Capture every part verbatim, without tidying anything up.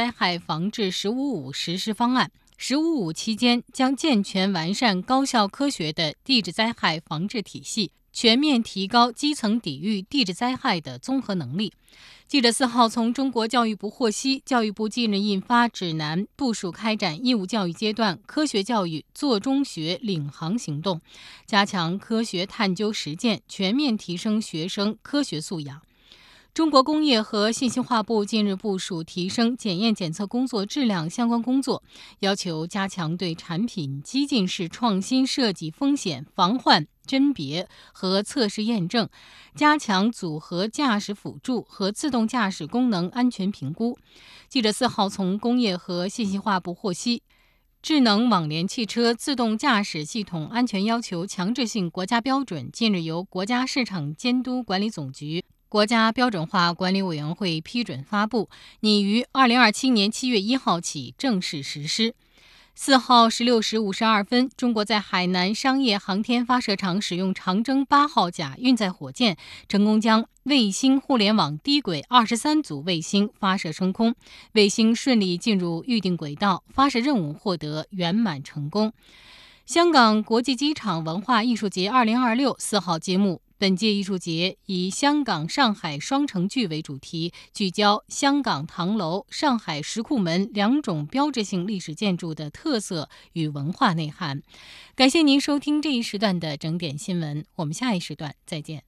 灾害防治“十五五”实施方案。十五五期间将健全完善高效科学的地质灾害防治体系，全面提高基层抵御地质灾害的综合能力。记者四号从中国教育部获悉，教育部近日印发指南，部署开展义务教育阶段科学教育做中学领航行动，加强科学探究实践，全面提升学生科学素养。中国工业和信息化部近日部署提升检验检测工作质量相关工作，要求加强对产品激进式创新设计风险防患甄别和测试验证，加强组合驾驶辅助和自动驾驶功能安全评估。记者四号从工业和信息化部获悉，智能网联汽车自动驾驶系统安全要求强制性国家标准近日由国家市场监督管理总局国家标准化管理委员会批准发布，拟于二零二七年七月一号起正式实施。四号十六时五十二分，中国在海南商业航天发射场使用长征八号甲运载火箭，成功将卫星互联网低轨二十三组卫星发射升空，卫星顺利进入预定轨道，发射任务获得圆满成功。香港国际机场文化艺术节二零二六四号揭幕。本届艺术节以香港、上海双城剧为主题，聚焦香港唐楼、上海石库门两种标志性历史建筑的特色与文化内涵。感谢您收听这一时段的整点新闻，我们下一时段再见。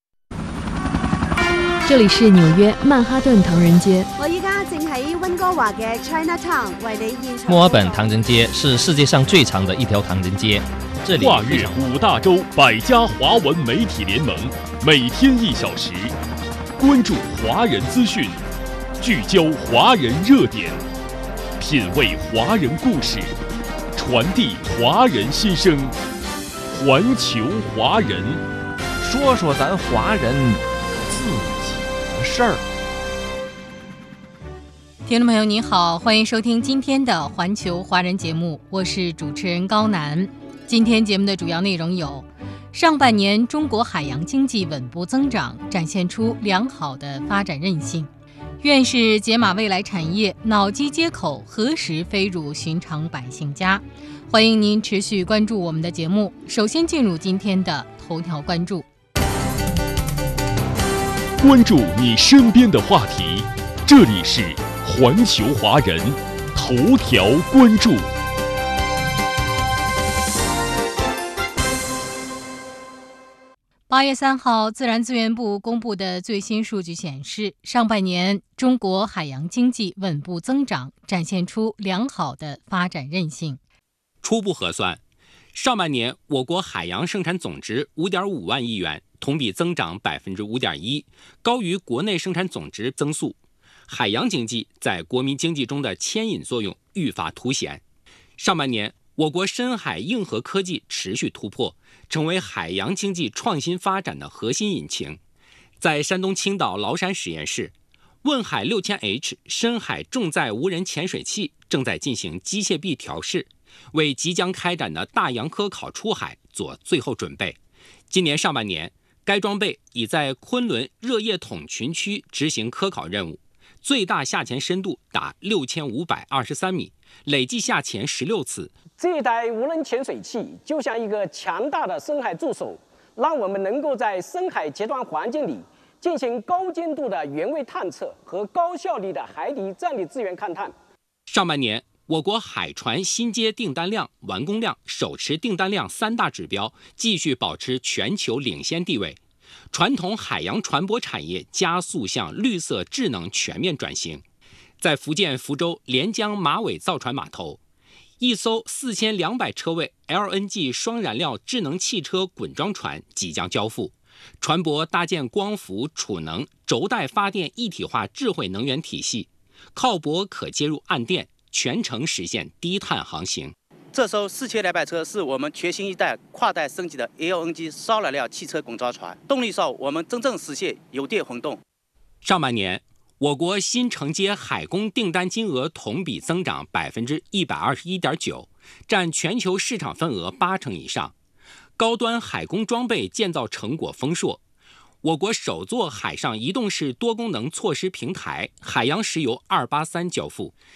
这里是纽约曼哈顿唐人街。 我依家正喺温哥華嘅 Chinatown 為你現場。 墨爾本唐人街是世界上最长的一条唐人街。这里跨越五大洲百家华文媒体联盟，每天一小时，关注华人资讯，聚焦华人热点，品味华人故事，传递华人心声。环球华人， 说说咱华人自己的事儿。 听众朋友您好，欢迎收听今天的环球华人节目，我是主持人高楠。今天节目的主要内容有：上半年中国海洋经济稳步增长，展现出良好的发展韧性；院士解码未来产业，脑机接口何时飞入寻常百姓家？欢迎您持续关注我们的节目。首先进入今天的头条关注， 关注你身边的话题，这里是环球华人头条关注。 八月三号，自然资源部公布的最新数据显示，上半年中国海洋经济稳步增长，展现出良好的发展韧性。 初步核算，上半年我国海洋生产总值 五点五万亿元，同比增长 百分之五点一， 高于国内生产总值增速。海洋经济在国民经济中的牵引作用愈发凸显。上半年，我国深海硬核科技持续突破，成为海洋经济创新发展的核心引擎。在山东青岛崂山实验室，问海 六千 H 深海重载无人潜水器正在进行机械臂调试，为即将开展的大洋科考出海做最后准备。今年上半年，该装备已在昆仑热液筒群区执行科考任务，最大下潜深度达六千五百二十三米，累计下潜十六次。 这台无人潜水器就像一个强大的深海助手，让我们能够在深海极端环境里进行高精度的原位探测和高效率的海底战略资源勘探。 上半年，我国海船新接订单量、完工量、手持订单量三大指标继续保持全球领先地位。传统海洋船舶产业加速向绿色智能全面转型。在福建福州连江马尾造船码头，一艘四千两百车位 L N G 双燃料智能汽车滚装船即将交付，船舶搭建光伏、储能、轴带发电一体化智慧能源体系，靠泊可接入岸电，全程实现低碳航行。 这艘四千两百车是我们全新一代跨代升级的 L N G 烧燃料汽车滚装船，动力上我们真正实现油电混动。 上半年，我国新承接海工订单金额同比增长 百分之一百二十一点九， 占全球市场份额八成以上。高端海工装备建造成果丰硕，我国首座海上移动式多功能措施平台海洋石油二八三交付，